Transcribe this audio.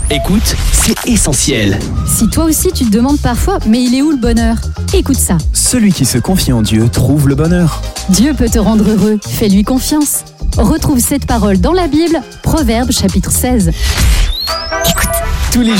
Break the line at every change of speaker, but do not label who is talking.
Écoute, c'est essentiel.
Si toi aussi tu te demandes parfois, mais il est où le bonheur ? Écoute ça.
Celui qui se confie en Dieu trouve le bonheur.
Dieu peut te rendre heureux, fais-lui confiance. Retrouve cette parole dans la Bible, Proverbes chapitre 16.
Tous les